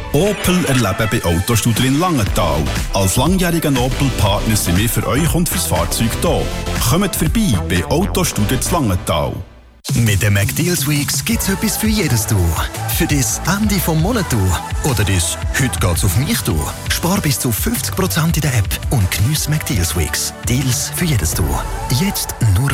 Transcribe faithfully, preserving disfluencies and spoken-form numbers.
Opel erleben bei Autostudio in Langenthal. Als langjähriger Opel-Partner sind wir für euch und fürs Fahrzeug da. Kommt vorbei bei Autostudio in Langenthal. Mit den McDeals Weeks gibt's etwas für jedes Tour. Für das Ende vom Monat Tour oder das «Heute geht's auf mich» Tour. Spar bis zu fünfzig Prozent in der App und geniesse McDeals Weeks. Deals für jedes Tour. Jetzt nur